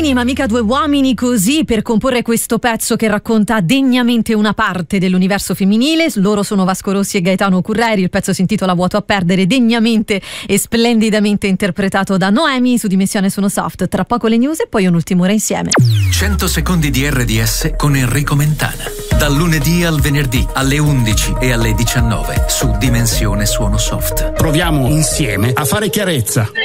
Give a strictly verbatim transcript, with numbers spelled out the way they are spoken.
uomini, ma mica due uomini così, per comporre questo pezzo che racconta degnamente una parte dell'universo femminile. Loro sono Vasco Rossi e Gaetano Curreri. Il pezzo si intitola Vuoto a perdere, degnamente e splendidamente interpretato da Noemi. Su Dimensione Sono Soft. Tra poco le news e poi un'ultima ora insieme. cento secondi di R D S con Enrico Mentana. Dal lunedì al venerdì alle undici e alle diciannove su Dimensione Suono Soft. Proviamo insieme a fare chiarezza.